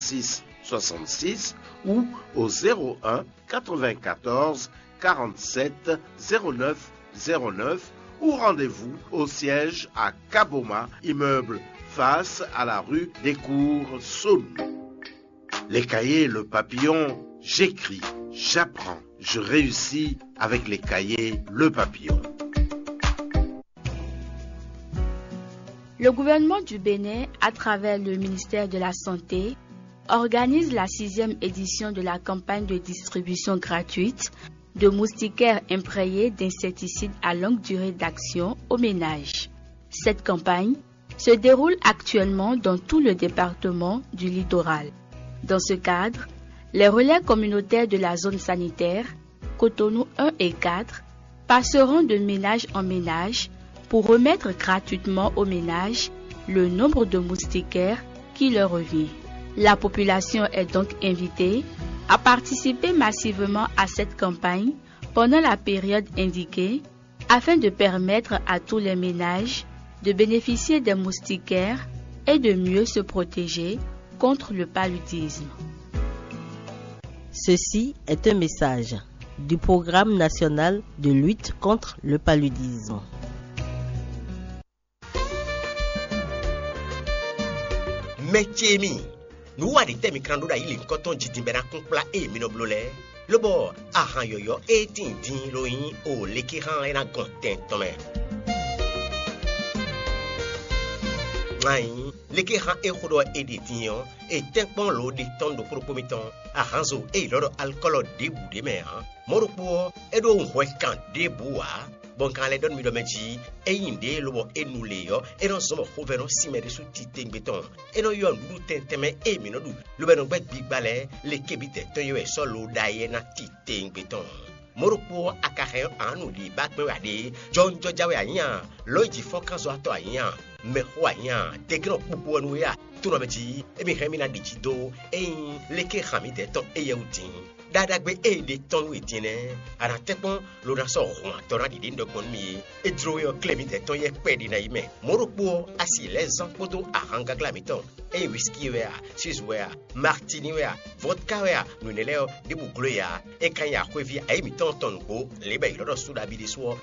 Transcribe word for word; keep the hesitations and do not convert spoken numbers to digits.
six soixante-six ou au zéro un quatre-vingt-quatorze quarante-sept zéro neuf zéro neuf ou rendez-vous au siège à Kaboma, immeuble face à la rue des Cours Saône. Les cahiers Le Papillon, j'écris, j'apprends, je réussis avec les cahiers Le Papillon. Le gouvernement du Bénin, à travers le ministère de la Santé, organise la sixième édition de la campagne de distribution gratuite de moustiquaires imprégnés d'insecticides à longue durée d'action aux ménages. Cette campagne se déroule actuellement dans tout le département du littoral. Dans ce cadre, les relais communautaires de la zone sanitaire, Cotonou un et quatre, passeront de ménage en ménage pour remettre gratuitement aux ménages le nombre de moustiquaires qui leur revient. La population est donc invitée à participer massivement à cette campagne pendant la période indiquée afin de permettre à tous les ménages de bénéficier des moustiquaires et de mieux se protéger contre le paludisme. Ceci est un message du Programme national de lutte contre le paludisme. Métier mi, nous avons des micrando da il coton jitimbera compla et minoblole. Le bo ahan yoyo et tindin loin o lekiran et na gonten tome. Ai, lekiran e khodo e dition et tempon lo de ton de propomiton ahanzo e loro alcool de bou de mer. Moropo e do hwe kan de boua. Bon quand les donne mi domeji e inde lobo e nuleyo e non somo hoveno simere su titeng beton e no yon du tenteme e minodu lo beno bet big balé le kebite to yo e solo daye na titeng beton Moropo akare anu li bak me wade John Jojawe anya loji fokanzo ato anya me ho anya tekno pupu anu ya tu no meji e mi khemina dichido e leke khamide to e yeutin dadagbe e de ton witine ara tepon lo na so ho tora di dindo konmi e dro yo clemite ton ye pedi na ime Moropo asi les poto ahanga glamiton e whisky wea sis wea martini wea vodka wea nuneleo de bugloya e kanya kwevi ai miton ton ko lebe lo suda bidiswo